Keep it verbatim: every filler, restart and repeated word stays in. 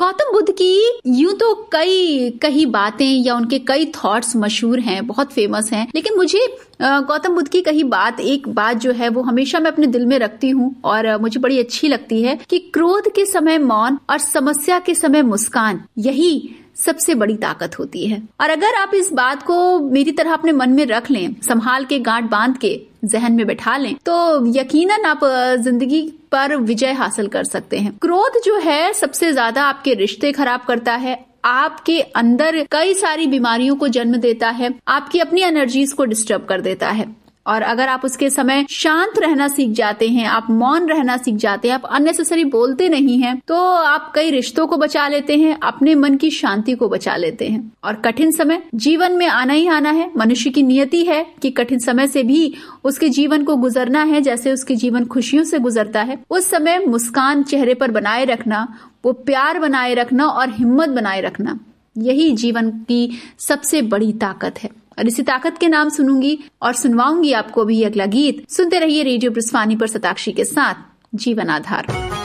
गौतम बुद्ध की यूं तो कई कई बातें या उनके कई थॉट्स मशहूर हैं, बहुत फेमस हैं, लेकिन मुझे गौतम बुद्ध की कही बात एक बात जो है वो हमेशा मैं अपने दिल में रखती हूँ और मुझे बड़ी अच्छी लगती है कि क्रोध के समय मौन और समस्या के समय मुस्कान, यही सबसे बड़ी ताकत होती है। और अगर आप इस बात को मेरी तरह अपने मन में रख लें, संभाल के गांठ बांध के जहन में बैठा लें, तो यकीनन आप जिंदगी पर विजय हासिल कर सकते हैं। क्रोध जो है सबसे ज्यादा आपके रिश्ते खराब करता है, आपके अंदर कई सारी बीमारियों को जन्म देता है, आपकी अपनी एनर्जीज को डिस्टर्ब कर देता है। और अगर आप उसके समय शांत रहना सीख जाते हैं, आप मौन रहना सीख जाते हैं, आप अननेसेसरी बोलते नहीं हैं, तो आप कई रिश्तों को बचा लेते हैं, अपने मन की शांति को बचा लेते हैं। और कठिन समय जीवन में आना ही आना है, मनुष्य की नियति है कि कठिन समय से भी उसके जीवन को गुजरना है जैसे उसके जीवन खुशियों से गुजरता है। उस समय मुस्कान चेहरे पर बनाए रखना, वो प्यार बनाए रखना और हिम्मत बनाए रखना, यही जीवन की सबसे बड़ी ताकत है। और इसी ताकत के नाम सुनूंगी और सुनवाऊंगी आपको भी अगला गीत। सुनते रहिए रेडियो ब्रिस्वानी पर सताक्षी के साथ जीवन आधार।